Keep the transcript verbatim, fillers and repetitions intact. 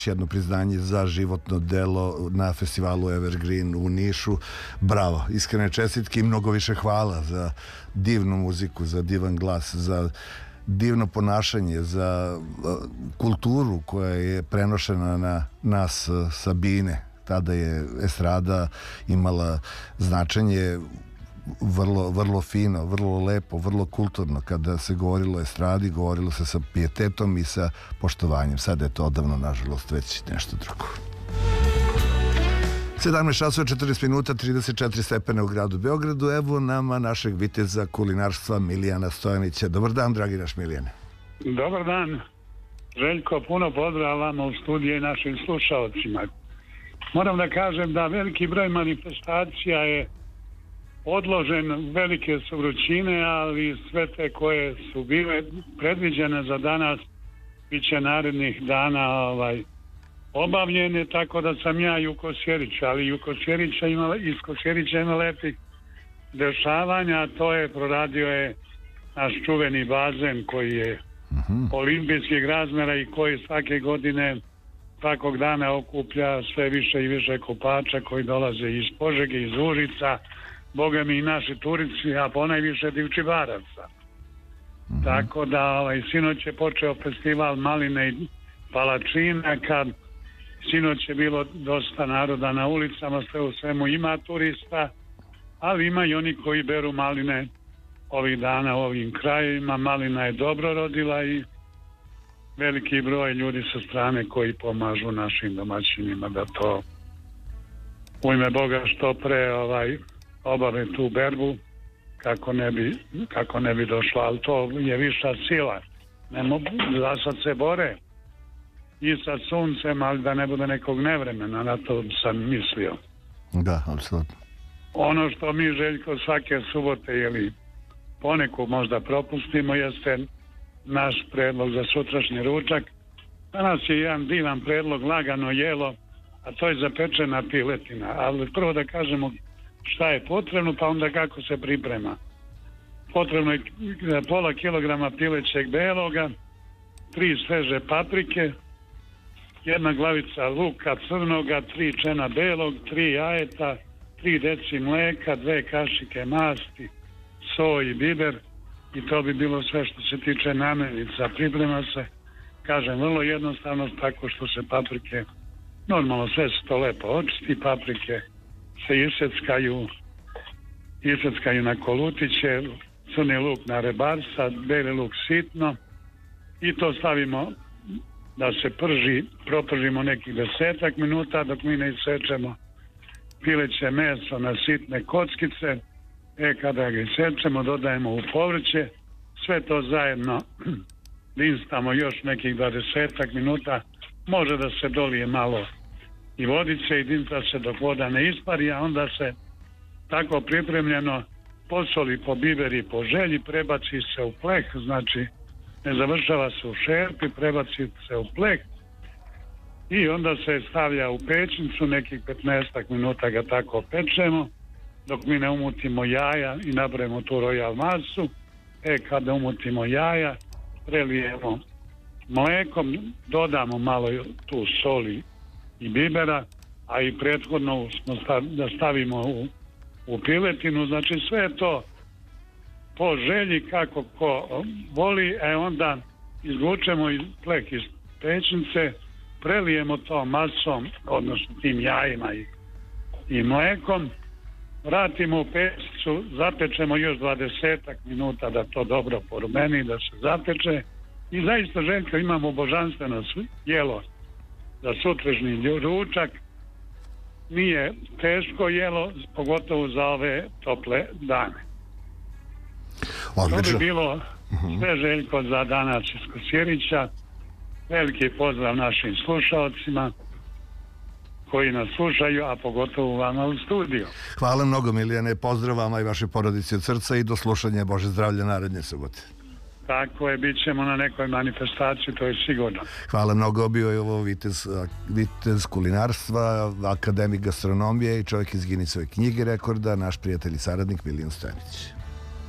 jedno priznanje za životno delo na festivalu Evergreen u Nišu. Bravo, iskrene čestitke i mnogo više hvala za divnu muziku, za divan glas, za divno ponašanje, za kulturu koja je prenošena na nas sa bine. Tada je estrada imala značenje vrlo, vrlo fino, vrlo lepo, vrlo kulturno. Kada se govorilo o estradi, govorilo se sa pijetetom i sa poštovanjem. Sada je to odavno, nažalost, već nešto drugo. sedamnaest časova četrnaest minuta, trideset četiri stepene u gradu Beogradu. Evo nama našeg viteza kulinarstva Milijana Stojanića. Dobar dan, dragi naš Milijane. Dobar dan. Željko, puno pozdrav vama u studiju i našim slušalcima. Moram da kažem da veliki broj manifestacija je odložen, velike su vrućine, ali sve te koje su bile predviđene za danas bit će narednih dana ovaj, obavljene, tako da sam ja i u Kosjeriću, ali i u Kosjerića ima, iz Kosjerića ima lepih dešavanja. To je, proradio je naš čuveni bazen koji je uh-huh. olimpijskih razmjera i koji svake godine svakog dana okuplja sve više i više kupača koji dolaze iz Požege, iz Užica, boga mi i naši turisti, a ponajviše divčibaraca. Mm-hmm. Tako da ovaj, sinoć je počeo festival maline i palačina, kad sinoć je bilo dosta naroda na ulicama, sve u svemu ima turista, ali ima i oni koji beru maline ovih dana u ovim krajevima. Malina je dobro rodila i veliki broj ljudi sa strane koji pomažu našim domaćinima da to u ime Boga što pre ovaj obave tu berbu kako ne bi, kako ne bi došlo, ali to je viša sila. Ne mogu, da sad se bore i sa suncem, ali da ne bude nekog nevremena, na to sam mislio. Da, apsolutno. Ono što mi, Željko, svake subote ili poneku možda propustimo jeste naš predlog za sutrašnji ručak. Danas je jedan divan predlog, lagano jelo, a to je zapečena piletina. Ali prvo da kažemo šta je potrebno, pa onda kako se priprema. Potrebno je pola kilograma pilećeg beloga, tri sveže paprike, jedna glavica luka crnoga, tri čena belog, tri jajeta, tri deci mleka, dve kašike masti, so i biber, i to bi bilo sve što se tiče namirnica. Priprema se, kažem, vrlo jednostavno, tako što se paprike, normalno sve se to lepo očisti, paprike se iseckaju, iseckaju na kolutiće, crni luk na rebarsa, beli luk sitno, i to stavimo da se prži, propržimo nekih desetak minuta dok mi ne isečemo pileće meso na sitne kockice. E, kada ga isečemo, dodajemo u povrće, sve to zajedno dinstamo još nekih dvadesetak minuta, može da se dolije malo i vodice i dinsta se dok voda ne ispari, a onda se tako pripremljeno posoli, po biberi, po želji, prebaci se u pleh, znači ne završava se u šerpi, prebaci se u pleh i onda se stavlja u pećnicu, nekih petnaestak minuta ga tako pečemo, dok mi ne umutimo jaja i napravimo tu royal masu. E, kada umutimo jaja, prelijemo mlekom, dodamo malo tu soli i bibera, a i prethodno smo stav, da stavimo u, u piletinu, znači sve to po želji kako ko voli, e onda izvučemo iz plek iz pećnice, prelijemo to masom, odnosno tim jajima i, i mlekom, vratimo u pećnicu, zapečemo još dvadesetak minuta da to dobro porumeni, da se zapeče, i zaista, Željko, imamo božanstveno jelo za sutrašnji ručak. Nije teško jelo, pogotovo za ove tople dane. Odlično. To bi bilo sve, Željko, za danas iz Kosjerića. Veliki pozdrav našim slušalcima koji nas slušaju, a pogotovo vama u studiju. Hvala mnogo, Milijane, pozdrav vama i vaše porodici od srca i do slušanja. Bože zdravlje naredne subote. Tako je, bit ćemo na nekoj manifestaciji, to je sigurno. Hvala mnogo, bio je ovo vitez, vitez kulinarstva, akademik gastronomije i čovjek iz Guinnessove knjige rekorda, naš prijatelj i saradnik Milijan Stojanić.